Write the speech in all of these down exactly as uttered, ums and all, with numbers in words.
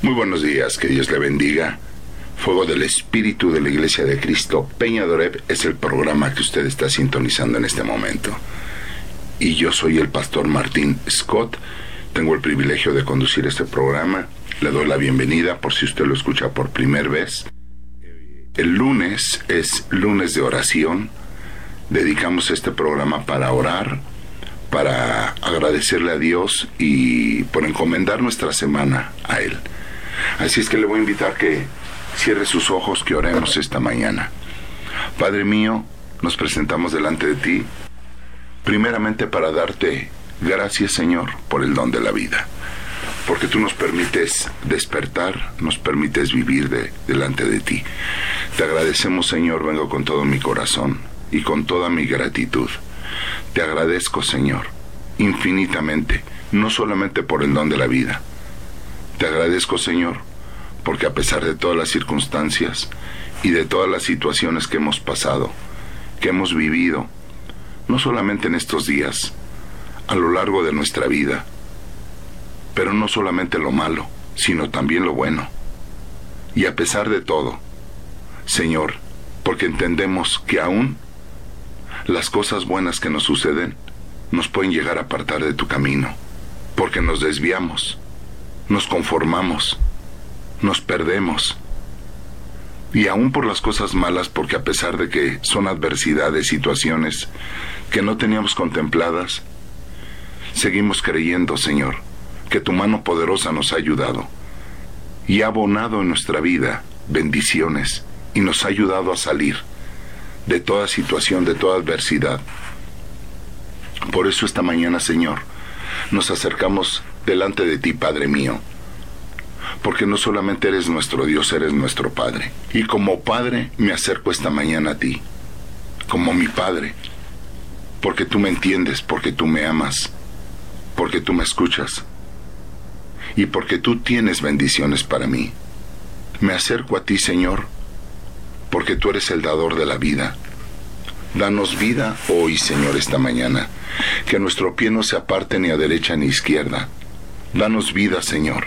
Muy buenos días, que Dios le bendiga. Fuego del Espíritu de la Iglesia de Cristo, Peña de Oreb, es el programa que usted está sintonizando en este momento. Y yo soy el pastor Martín Scott. Tengo el privilegio de conducir este programa. Le doy la bienvenida por si usted lo escucha por primera vez. El lunes es lunes de oración. Dedicamos este programa para orar, para agradecerle a Dios y por encomendar nuestra semana a Él. Así es que le voy a invitar que cierre sus ojos, que oremos esta mañana. Padre mío, nos presentamos delante de ti, primeramente para darte gracias, Señor, por el don de la vida, porque tú nos permites despertar, nos permites vivir de, delante de ti. Te agradecemos, Señor, vengo con todo mi corazón y con toda mi gratitud. Te agradezco, Señor, infinitamente, no solamente por el don de la vida. Te agradezco, Señor, porque a pesar de todas las circunstancias y de todas las situaciones que hemos pasado, que hemos vivido, no solamente en estos días, a lo largo de nuestra vida, pero no solamente lo malo, sino también lo bueno. Y a pesar de todo, Señor, porque entendemos que aún las cosas buenas que nos suceden nos pueden llegar a apartar de tu camino, porque nos desviamos, nos conformamos, nos perdemos. Y aún por las cosas malas, porque a pesar de que son adversidades, situaciones que no teníamos contempladas, seguimos creyendo, Señor, que tu mano poderosa nos ha ayudado y ha abonado en nuestra vida bendiciones y nos ha ayudado a salir de toda situación, de toda adversidad. Por eso esta mañana, Señor, nos acercamos delante de ti, Padre mío, porque no solamente eres nuestro Dios, eres nuestro Padre. Y como Padre me acerco esta mañana a ti, como mi Padre, porque tú me entiendes, porque tú me amas, porque tú me escuchas y porque tú tienes bendiciones para mí. Me acerco a ti, Señor, porque tú eres el dador de la vida. Danos vida hoy, Señor, esta mañana, que nuestro pie no se aparte ni a derecha ni a izquierda. Danos vida, Señor.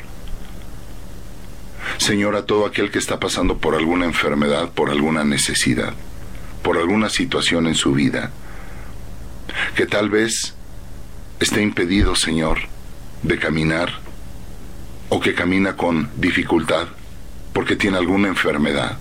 Señor, a todo aquel que está pasando por alguna enfermedad, por alguna necesidad, por alguna situación en su vida, que tal vez esté impedido, Señor, de caminar, o que camina con dificultad porque tiene alguna enfermedad.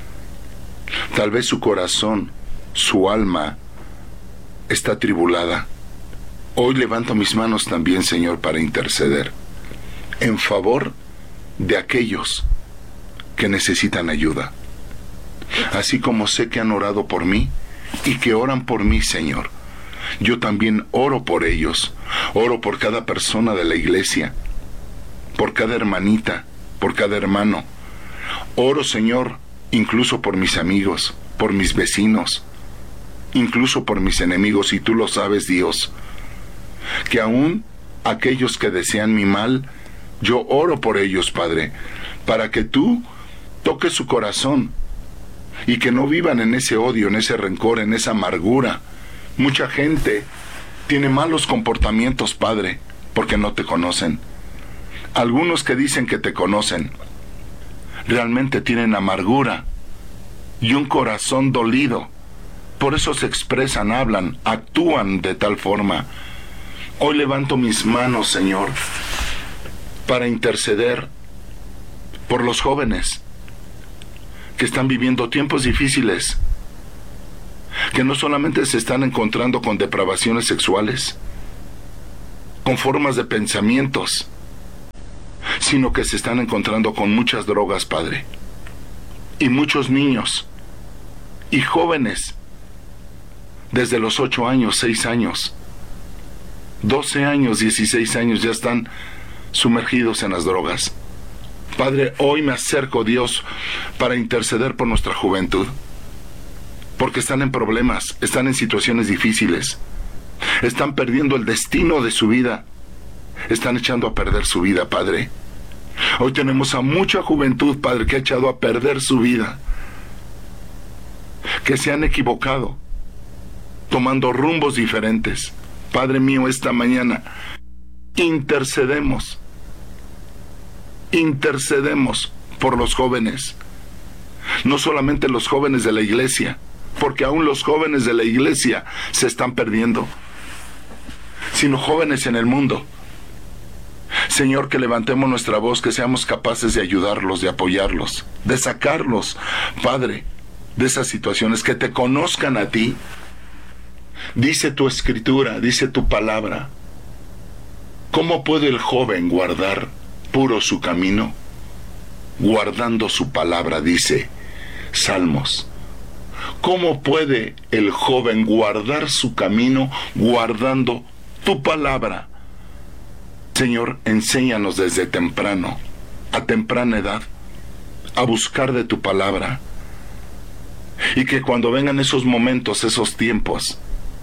Tal vez su corazón, su alma está atribulada. Hoy levanto mis manos también, Señor, para interceder en favor de aquellos que necesitan ayuda. Así como sé que han orado por mí y que oran por mí, Señor, yo también oro por ellos. Oro por cada persona de la iglesia, por cada hermanita, por cada hermano. Oro, Señor, incluso por mis amigos, por mis vecinos, incluso por mis enemigos, y tú lo sabes, Dios, que aún aquellos que desean mi mal, yo oro por ellos, Padre, para que tú toques su corazón y que no vivan en ese odio, en ese rencor, en esa amargura. Mucha gente tiene malos comportamientos, Padre, porque no te conocen. Algunos que dicen que te conocen, realmente tienen amargura y un corazón dolido. Por eso se expresan, hablan, actúan de tal forma. Hoy levanto mis manos, Señor, para interceder por los jóvenes que están viviendo tiempos difíciles, que no solamente se están encontrando con depravaciones sexuales, con formas de pensamientos, sino que se están encontrando con muchas drogas, Padre, y muchos niños y jóvenes desde los ocho años, seis años, doce años, dieciséis años, ya están sumergidos en las drogas. Padre, hoy me acerco, Dios, para interceder por nuestra juventud, porque están en problemas, están en situaciones difíciles, están perdiendo el destino de su vida, están echando a perder su vida, Padre. Hoy tenemos a mucha juventud, Padre, que ha echado a perder su vida, que se han equivocado, tomando rumbos diferentes. Padre mío, esta mañana intercedemos intercedemos por los jóvenes. No solamente los jóvenes de la iglesia, porque aún los jóvenes de la iglesia se están perdiendo, sino jóvenes en el mundo. Señor, que levantemos nuestra voz, que seamos capaces de ayudarlos, de apoyarlos, de sacarlos, Padre, de esas situaciones, que te conozcan a ti. Dice tu escritura, dice tu palabra. ¿Cómo puede el joven guardar puro su camino? Guardando su palabra, dice Salmos. ¿Cómo puede el joven guardar su camino guardando tu palabra? Señor, enséñanos desde temprano, a temprana edad, a buscar de tu palabra. Y que cuando vengan esos momentos, esos tiempos,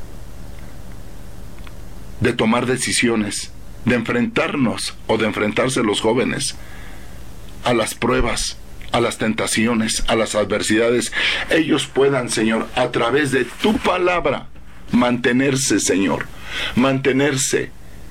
de tomar decisiones, de enfrentarnos o de enfrentarse los jóvenes a las pruebas, a las tentaciones, a las adversidades, ellos puedan, Señor, a través de tu palabra, mantenerse, Señor, mantenerse.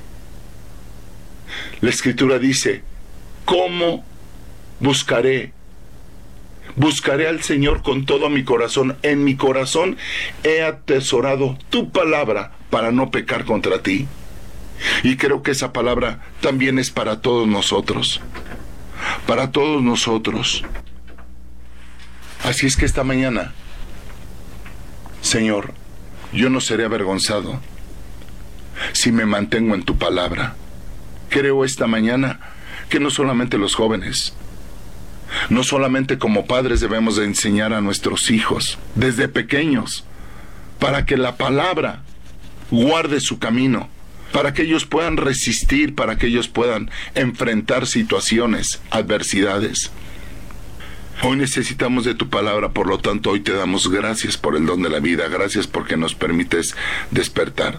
La Escritura dice, ¿cómo buscaré? Buscaré al Señor con todo mi corazón. En mi corazón he atesorado tu palabra para no pecar contra ti. Y creo que esa palabra también es para todos nosotros. Para todos nosotros. Así es que esta mañana, Señor, yo no seré avergonzado si me mantengo en tu palabra. Creo esta mañana que no solamente los jóvenes, no solamente como padres debemos de enseñar a nuestros hijos desde pequeños, para que la palabra guarde su camino, para que ellos puedan resistir, para que ellos puedan enfrentar situaciones, adversidades. Hoy necesitamos de tu palabra, por lo tanto hoy te damos gracias por el don de la vida, gracias porque nos permites despertar.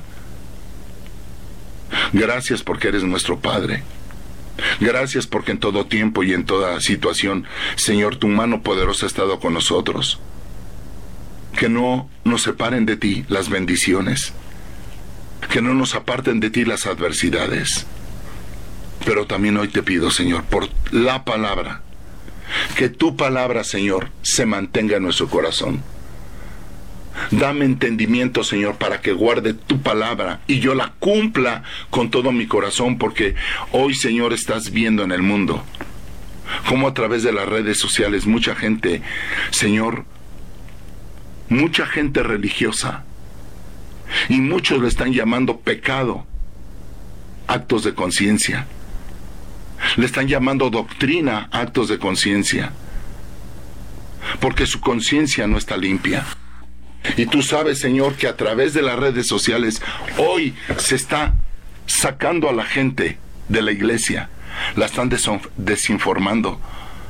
Gracias porque eres nuestro Padre. Gracias porque en todo tiempo y en toda situación, Señor, tu mano poderosa ha estado con nosotros. Que no nos separen de ti las bendiciones. Que no nos aparten de ti las adversidades. Pero también hoy te pido, Señor, por la palabra, que tu palabra, Señor, se mantenga en nuestro corazón. Dame entendimiento, Señor, para que guarde tu palabra y yo la cumpla con todo mi corazón, porque hoy, Señor, estás viendo en el mundo cómo a través de las redes sociales mucha gente, Señor, mucha gente religiosa, y muchos le están llamando pecado, actos de conciencia. Le están llamando doctrina, actos de conciencia, porque su conciencia no está limpia. Y tú sabes, Señor, que a través de las redes sociales hoy se está sacando a la gente de la iglesia, la están desinformando.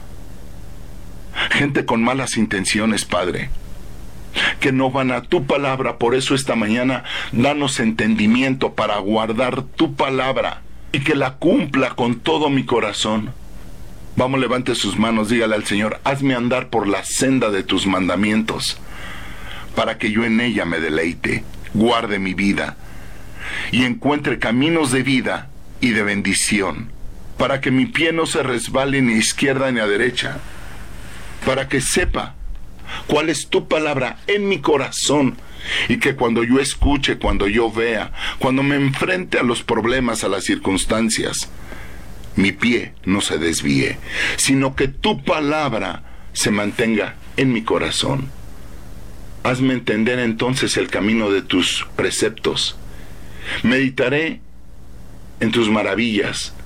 Gente con malas intenciones, Padre, que no van a tu palabra. Por eso esta mañana danos entendimiento para guardar tu palabra y que la cumpla con todo mi corazón. Vamos, levante sus manos, dígale al Señor, hazme andar por la senda de tus mandamientos, para que yo en ella me deleite, guarde mi vida y encuentre caminos de vida y de bendición, para que mi pie no se resbale ni a izquierda ni a derecha, para que sepa cuál es tu palabra en mi corazón, y que cuando yo escuche, cuando yo vea, cuando me enfrente a los problemas, a las circunstancias, mi pie no se desvíe, sino que tu palabra se mantenga en mi corazón. Hazme entender entonces el camino de tus preceptos. Meditaré en tus maravillas